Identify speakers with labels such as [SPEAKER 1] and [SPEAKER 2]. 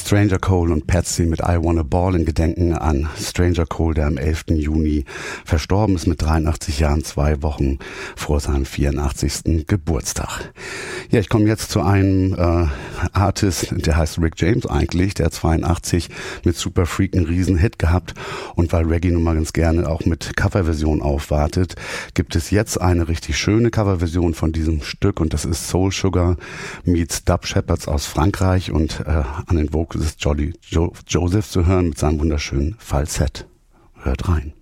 [SPEAKER 1] Stranger Cole und Patsy mit I Wanna Ball in Gedenken an Stranger Cole, der am 11. Juni verstorben ist mit 83 Jahren, 2 Wochen vor seinem 84. Geburtstag. Ja, ich komme jetzt zu einem Artist, der heißt Rick James eigentlich, der hat 82 mit Super Freak einen Riesen-Hit gehabt, und weil Reggae nun mal ganz gerne auch mit Coverversion aufwartet, gibt es jetzt eine richtig schöne Coverversion von diesem Stück, und das ist Soul Sugar meets Dub Shepherds aus Frankreich, und an den Vocals ist Jolly Joseph zu hören mit seinem wunderschönen Falsett. Hört rein.